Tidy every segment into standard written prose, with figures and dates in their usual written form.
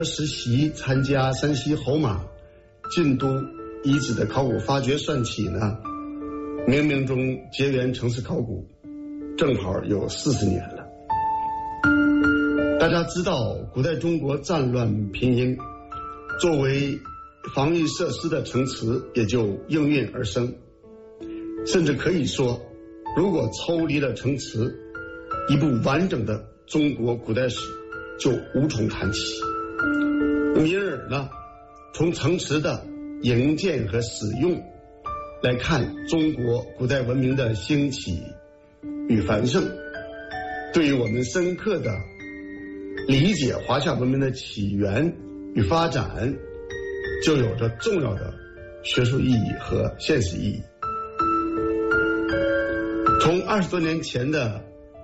实习参加山西侯马、晋都遗址的考古发掘算起呢，冥冥中结缘城市考古正好有40年了。大家知道，古代中国战乱频殷，作为防御设施的城池也就应运而生。甚至可以说，如果抽离了城池，一部完整的中国古代史就无从谈起。因而呢，从城池的营建和使用来看中国古代文明的兴起与繁盛，对于我们深刻的理解华夏文明的起源与发展，就有着重要的学术意义和现实意义。从20多年前的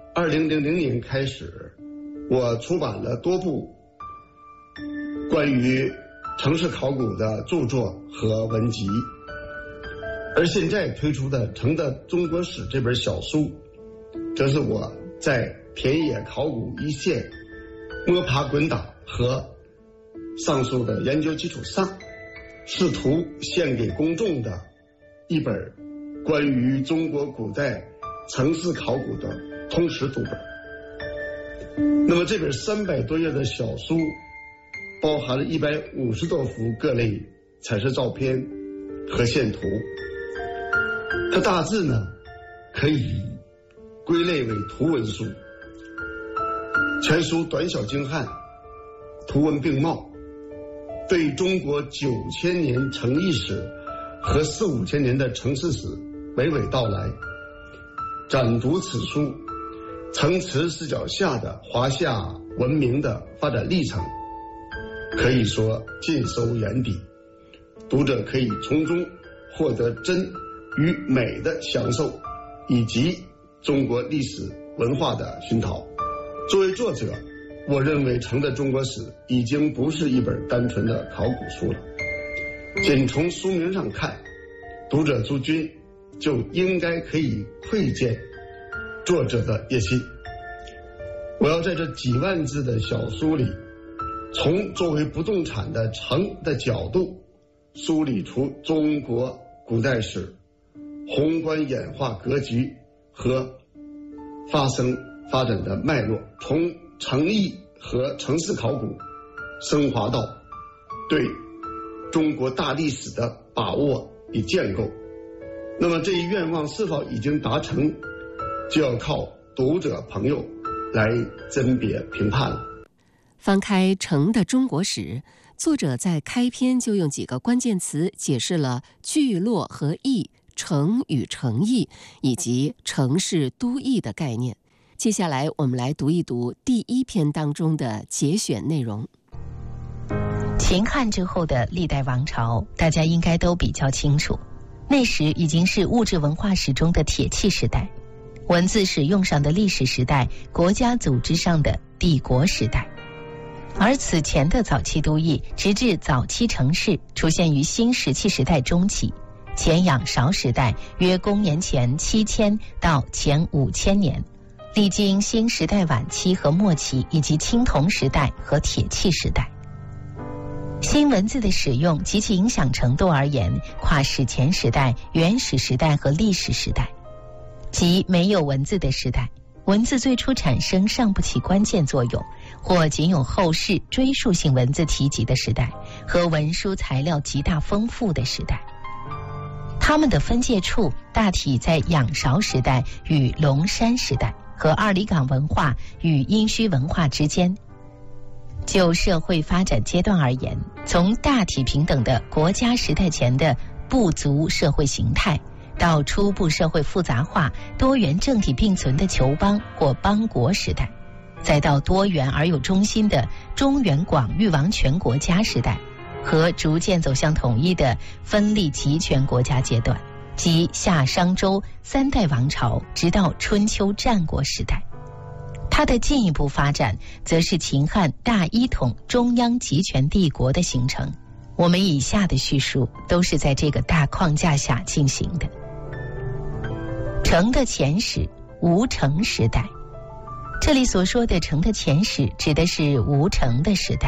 2000年开始，我出版了多部关于城市考古的著作和文集，而现在推出的《城的中国史》这本小书，则是我在田野考古一线摸爬滚打和上述的研究基础上，试图献给公众的一本关于中国古代城市考古的通识读本。那么这本300多页的小书包含了150多幅各类彩色照片和线图，它大致呢可以归类为图文书。全书短小精悍，图文并茂，对中国9000年城邑史和4、5千年的城市史娓娓道来，展读此书城池视角下的华夏文明的发展历程，可以说尽收眼底，读者可以从中获得真与美的享受，以及中国历史文化的熏陶。作为作者，我认为《城的中国史》已经不是一本单纯的考古书了。仅从书名上看，读者诸君就应该可以窥见作者的野心。我要在这几万字的小书里，从作为不动产的城的角度，梳理出中国古代史宏观演化格局和发展的脉络，从城邑和城市考古升华到对中国大历史的把握与建构。那么这一愿望是否已经达成，就要靠读者朋友来甄别评判了。 翻开《城的中国史》，作者在开篇就用几个关键词解释了聚落和邑、城与城邑以及城市都邑的概念。接下来我们来读一读第1篇当中的节选内容。 秦汉之后的历代王朝，大家应该都比较清楚，那时已经是物质文化史中的铁器时代，文字使用上的历史时代，国家组织上的帝国时代。而此前的早期都邑直至早期城市出现于新石器时代中期，前仰韶时代约公元前7000到前5000年，历经新时代晚期和末期，以及青铜时代和铁器时代。新文字的使用及其影响程度而言，跨史前时代、原始时代和历史时代。即没有文字的时代，文字最初产生尚不起关键作用，或仅有后世追溯性文字提及的时代，和文书材料极大丰富的时代。它们的分界处大体在仰韶时代与龙山时代和二里岗文化与殷墟文化之间。就社会发展阶段而言，从大体平等的国家时代前的部族社会形态，到初步社会复杂化、多元政体并存的酋邦或邦国时代，再到多元而有中心的中原广域王权国家时代，和逐渐走向统一的分立集权国家阶段，即夏商周3代王朝，直到春秋战国时代。它的进一步发展则是秦汉大一统中央集权帝国的形成。我们以下的叙述都是在这个大框架下进行的。城的前史，吴城时代。这里所说的城的前史指的是吴城的时代，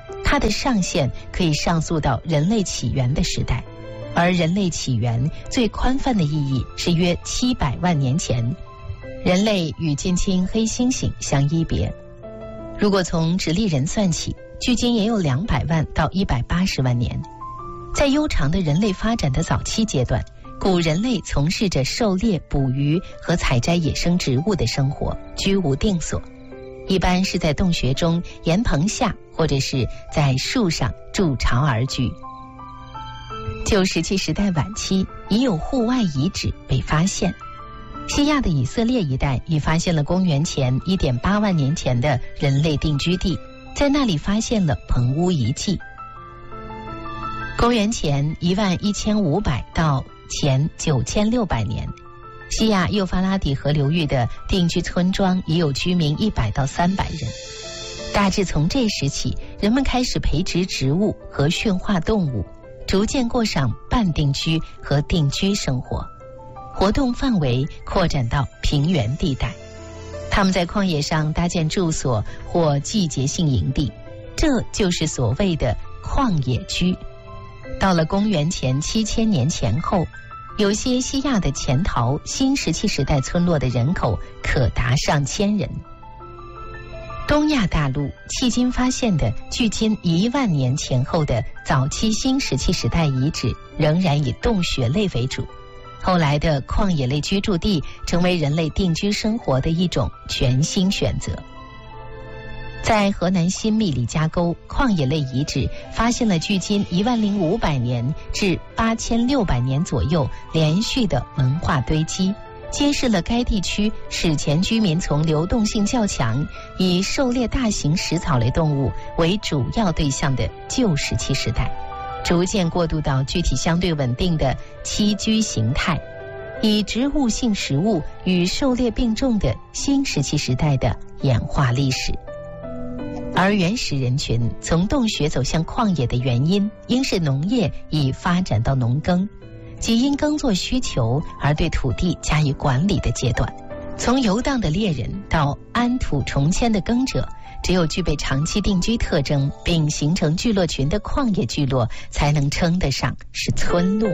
它的上限可以上溯到人类起源的时代，而人类起源最宽泛的意义是约700万年前，人类与近亲黑猩猩相依别。如果从直立人算起，距今也有200万到180万年。在悠长的人类发展的早期阶段，古人类从事着狩猎、捕鱼和采摘野生植物的生活，居无定所，一般是在洞穴中、岩棚下，或者是在树上筑巢而居。旧石器时代晚期，已有户外遗址被发现。西亚的以色列一带已发现了公元前1.8万年前的人类定居地，在那里发现了棚屋遗迹。公元前11500到前9600年，西亚幼发拉底河流域的定居村庄已有居民100到300人。大致从这时起，人们开始培植植物和驯化动物，逐渐过上半定居和定居生活，活动范围扩展到平原地带。他们在旷野上搭建住所或季节性营地，这就是所谓的旷野居。到了公元前7000年前后，有些西亚的前陶新石器时代村落的人口可达上千人。东亚大陆迄今发现的距今1万年前后的早期新石器时代遗址仍然以洞穴类为主，后来的旷野类居住地成为人类定居生活的一种全新选择。在河南新密里加沟旷野类遗址发现了距今10500年至8600年左右连续的文化堆积，揭示了该地区史前居民从流动性较强、以狩猎大型食草类动物为主要对象的旧石器时代，逐渐过渡到具体相对稳定的栖居形态，以植物性食物与狩猎并重的新石器时代的演化历史。而原始人群从洞穴走向旷野的原因，应是农业已发展到农耕，即因耕作需求而对土地加以管理的阶段。从游荡的猎人到安土重迁的耕者，只有具备长期定居特征并形成聚落群的旷野聚落，才能称得上是村落。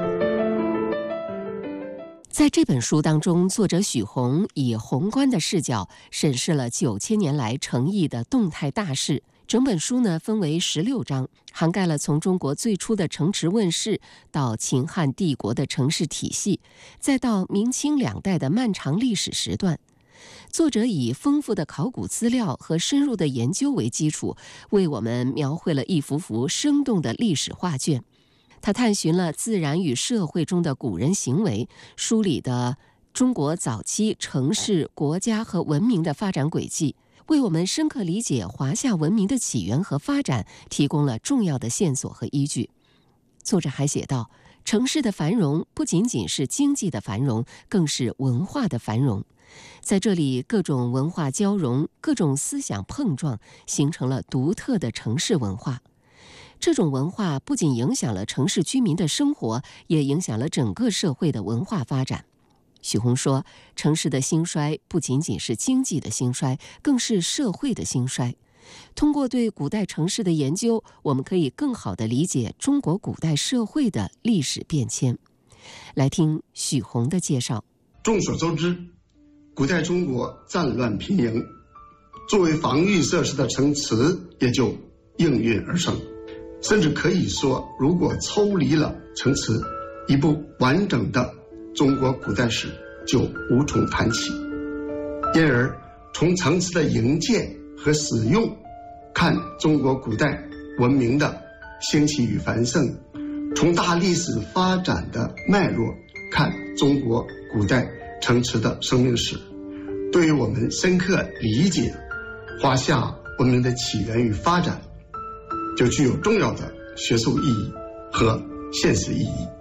在这本书当中，作者许宏以宏观的视角审视了9000年来城邑的动态大势。整本书呢分为16章，涵盖了从中国最初的城池问世，到秦汉帝国的城市体系，再到明清两代的漫长历史时段。作者以丰富的考古资料和深入的研究为基础，为我们描绘了一幅幅生动的历史画卷。他探寻了自然与社会中的古人行为，梳理的中国早期城市、国家和文明的发展轨迹，为我们深刻理解华夏文明的起源和发展提供了重要的线索和依据。作者还写道，城市的繁荣不仅仅是经济的繁荣，更是文化的繁荣。在这里，各种文化交融，各种思想碰撞，形成了独特的城市文化。这种文化不仅影响了城市居民的生活，也影响了整个社会的文化发展。许宏说，城市的兴衰不仅仅是经济的兴衰，更是社会的兴衰。通过对古代城市的研究，我们可以更好地理解中国古代社会的历史变迁。来听许宏的介绍。 众所周知，古代中国战乱频仍，作为防御设施的城池也就应运而生。甚至可以说，如果抽离了城池，一部完整的中国古代史就无从谈起。因而，从城池的营建和使用看中国古代文明的兴起与繁盛，从大历史发展的脉络看中国古代城池的生命史，对于我们深刻理解华夏文明的起源与发展，就具有重要的学术意义和现实意义。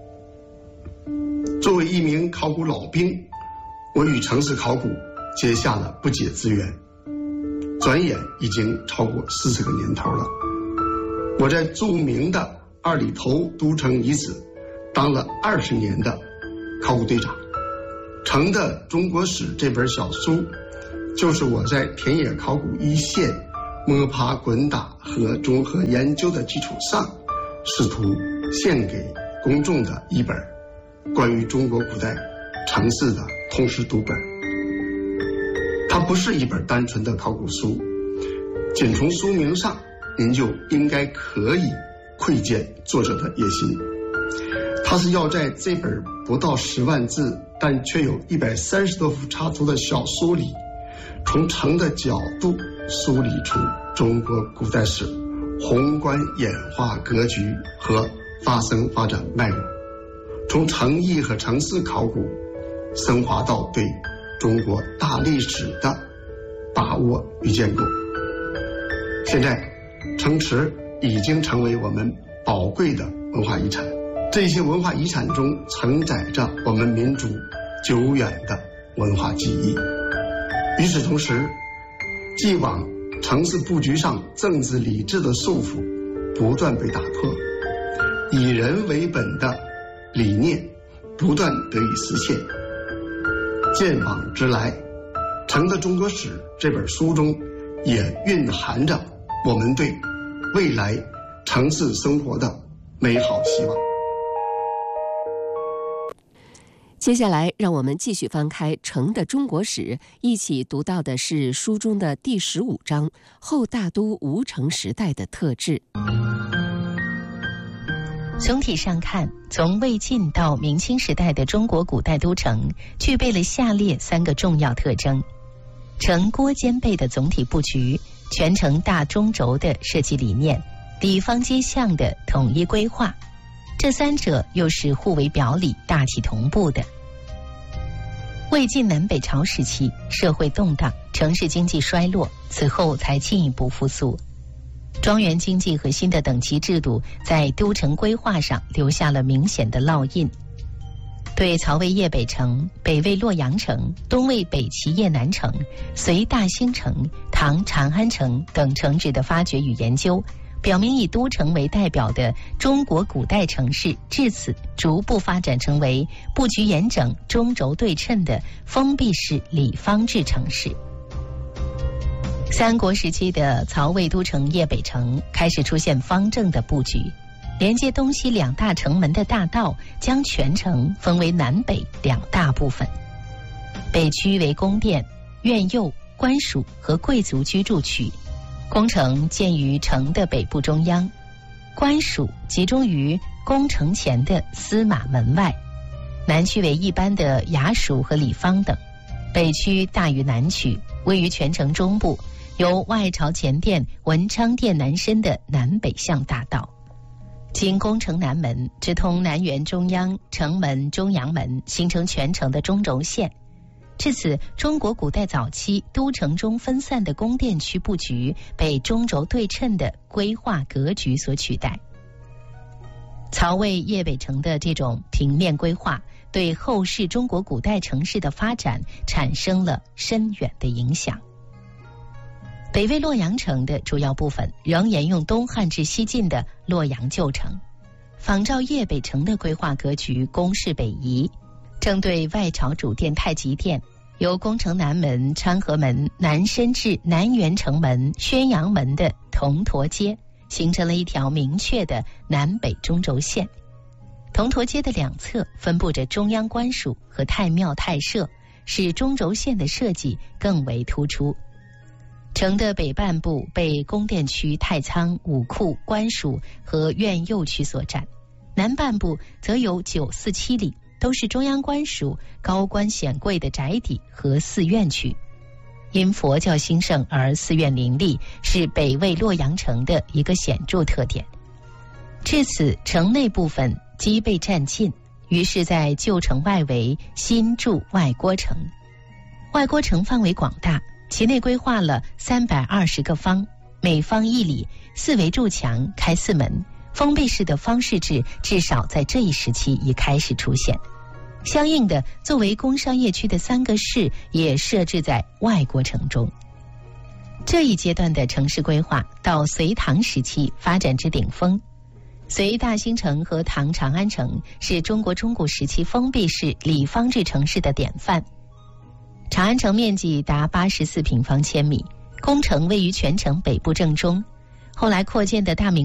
作为一名考古老兵，我与城市考古结下了不解之缘，转眼已经超过40个年头了。我在著名的二里头都城遗址当了20年的考古队长。《城的中国史》这本小书，就是我在田野考古一线摸爬滚打和综合研究的基础上，试图献给公众的一本关于中国古代城市的通识读本。它不是一本单纯的考古书，仅从书名上您就应该可以窥见作者的野心。他是要在这本不到10万字但却有130多幅插图的小书里，从城的角度梳理出中国古代史宏观演化格局和发生发展脉络，从城邑和城市考古升华到对中国大历史的把握与建构。现在城池已经成为我们宝贵的文化遗产，这些文化遗产中承载着我们民族久远的文化记忆。与此同时，既往城市布局上政治理智的束缚不断被打破，以人为本的理念不断得以实现。鉴往知来，《城的中国史》这本书中也蕴含着我们对未来城市生活的美好希望。 接下来让我们继续翻开《城的中国史》，一起读到的是书中的第15章后大都吴城时代的特质。 总体上看，从魏晋到明清时代的中国古代都城具备了下列3个重要特征：城郭兼备的总体布局，全城大中轴的设计理念，里坊街巷的统一规划，这3者又是互为表里、大体同步的。魏晋南北朝时期，社会动荡，城市经济衰落，此后才进一步复苏。庄园经济和新的等级制度在都城规划上留下了明显的烙印。对曹魏邺北城、北魏洛阳城、东魏北齐邺南城、隋大兴城、唐长安城等城址的发掘与研究，表明以都城为代表的中国古代城市至此逐步发展成为布局严整、中轴对称的封闭式里坊制城市。三国时期的曹魏都城邺北城开始出现方正的布局，连接东西2大城门的大道将全城分为南北2大部分，北区为宫殿、院囿、官署和贵族居住区，宫城建于城的北部中央，官署集中于宫城前的司马门外，南区为一般的衙署和里坊等，北区大于南区，位于全城中部，由外朝前殿文昌殿南伸的南北向大道，经宫城南门直通南园中央、城门、中阳门，形成全城的中轴线。至此，中国古代早期都城中分散的宫殿区布局被中轴对称的规划格局所取代。曹魏邺北城的这种平面规划，对后世中国古代城市的发展产生了深远的影响。北魏洛阳城的主要部分仍沿用东汉至西晋的洛阳旧城，仿照邺北城的规划格局，攻势北移，正对外朝主殿太极殿，由宫城南门、昌河门南伸至南园城门、宣阳门的铜驼街，形成了一条明确的南北中轴线。铜驼街的2侧分布着中央官署和太庙太社，使中轴线的设计更为突出。城的北半部被宫殿区、太仓、武库、官署和院囿区所占，南半部则有9、4、7里，都是中央官署、高官显贵的宅邸和寺院区。因佛教兴盛而寺院林立，是北魏洛阳城的一个显著特点。至此，城内部分基被占尽，于是在旧城外围新筑外郭城。外郭城范围广大，其内规划了320个坊，每坊1里，4围筑墙，开4门，封闭式的坊市制至少在这一时期已开始出现。相应的，作为工商业区的3个市也设置在外郭城中。这一阶段的城市规划到隋唐时期发展至顶峰。隋大兴城和唐长安城是中国中古时期封闭式里坊制城市的典范。长安城面积达84平方千米， 宫城位于全城北部正中，后来扩建的大明